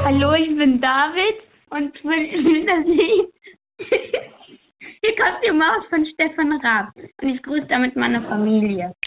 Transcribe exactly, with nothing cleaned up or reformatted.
Hallo, ich bin David und ich will das Lied. Hier kommt die Maus von Stefan Raab und ich grüße damit meine Familie.